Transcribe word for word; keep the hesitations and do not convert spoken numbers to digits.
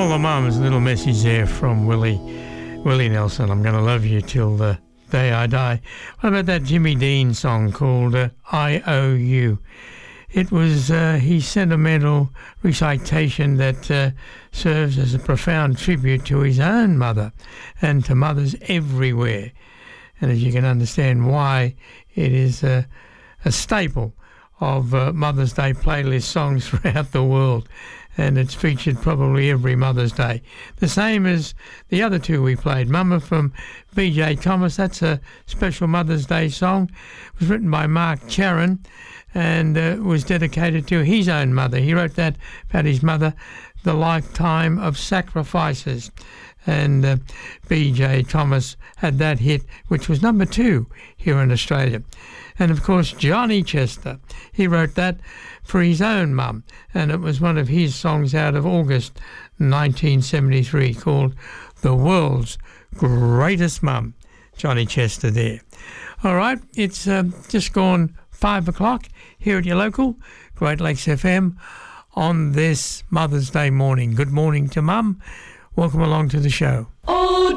all the mums, a little message there from Willie Willie Nelson. I'm going to love you till the day I die. What about that Jimmy Dean song called uh, I O U? It was uh, his sentimental recitation that uh, serves as a profound tribute to his own mother and to mothers everywhere. And as you can understand why, it is a, a staple of uh, Mother's Day playlist songs throughout the world. And it's featured probably every Mother's Day. The same as the other two we played. Mama from B J Thomas, that's a special Mother's Day song. It was written by Mark Charon and uh, was dedicated to his own mother. He wrote that about his mother, The Lifetime of Sacrifices. And uh, B J Thomas had that hit, which was number two here in Australia. And, of course, Johnny Chester, he wrote that for his own mum, and it was one of his songs out of August nineteen seventy-three called The World's Greatest Mum. Johnny Chester there. All right, it's uh, just gone five o'clock here at your local Great Lakes F M on this Mother's Day morning. Good morning to Mum. Welcome along to the show.